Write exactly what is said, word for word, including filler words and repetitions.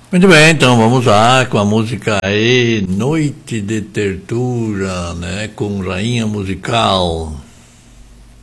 Muito bem, então vamos lá com a música aí, Noite de Tertura, né, com Rainha Musical.